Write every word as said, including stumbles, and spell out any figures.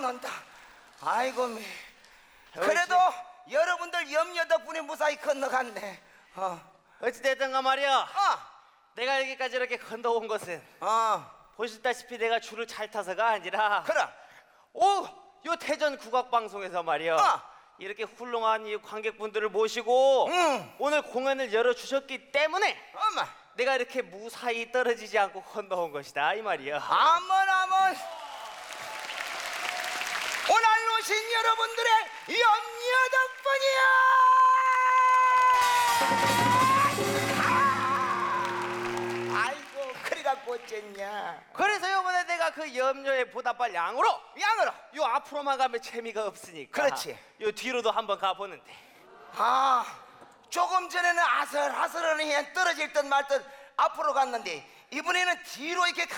건넌다. 아이고 매. 그래도 여러분들 염려 덕분에 무사히 건너갔네. 어. 어찌됐든가 말이야. 어. 내가 여기까지 이렇게 건너온 것은 어. 보시다시피 내가 줄을 잘 타서가 아니라 그럼. 오! 요 대전 국악방송에서 말이야. 어. 이렇게 훌륭한 이 관객분들을 모시고 응. 오늘 공연을 열어주셨기 때문에 엄마. 내가 이렇게 무사히 떨어지지 않고 건너온 것이다 이 말이야. 아먼 아먼. 오늘 오신 여러분들의 염려 덕분이야. 아이고 그래갖고 어쨌냐. 그래서 요번에 내가 그 염려에 보답할 양으로 양으로. 요 앞으로만 가면 재미가 없으니까 그렇지. 요 뒤로도 한번 가보는데. 아, 조금 전에는 아슬아슬하니 떨어질 듯 말 듯 앞으로 갔는데 이번에는 뒤로 이렇게